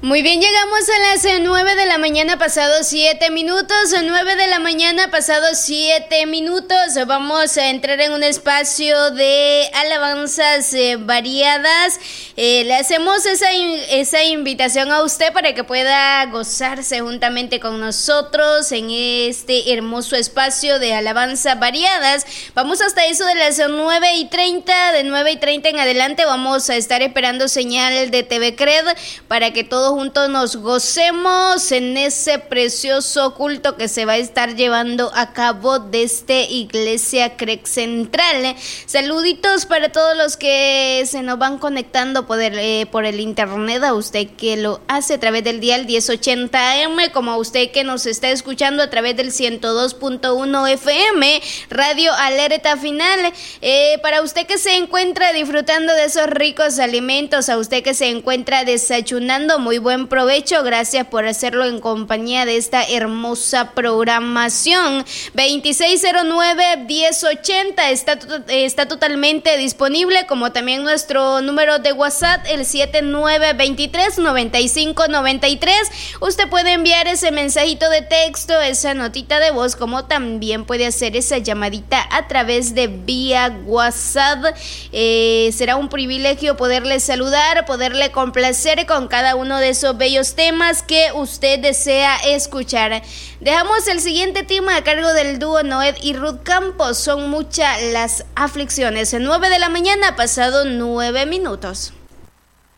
Muy bien, llegamos a las 9 de la mañana pasado 7 minutos, 9 de la mañana pasado 7 minutos, vamos a entrar en un espacio de alabanzas variadas. Le hacemos esa invitación a usted para que pueda gozarse juntamente con nosotros en este hermoso espacio de alabanzas variadas. Vamos hasta eso de las 9:30, de 9:30 en adelante vamos a estar esperando señal de TV Cred para que todos juntos nos gocemos en ese precioso culto que se va a estar llevando a cabo desde Iglesia Cred Central. Saluditos para todos los que se nos van conectando por el internet, a usted que lo hace a través del dial 1080 AM, como a usted que nos está escuchando a través del 102.1 FM, Radio Alerta Final. Para usted que se encuentra disfrutando de esos ricos alimentos, a usted que se encuentra desayunando, muy buen provecho, gracias por hacerlo en compañía de esta hermosa programación. 2609-1080 está totalmente disponible, como también nuestro número de WhatsApp, el 7923-9593. Usted puede enviar ese mensajito de texto, esa notita de voz, como también puede hacer esa llamadita a través de vía WhatsApp. Será un privilegio poderle saludar, poderle complacer con cada uno de esos bellos temas que usted desea escuchar. Dejamos el siguiente tema a cargo del dúo Noed y Ruth Campos. Son muchas las aflicciones. 9 de la mañana pasado 9 minutos.